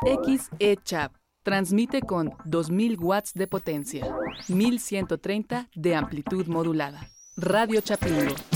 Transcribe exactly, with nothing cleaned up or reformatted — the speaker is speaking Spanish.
X E-Chap transmite con dos mil watts de potencia, mil ciento treinta de amplitud modulada. Radio Chapingo.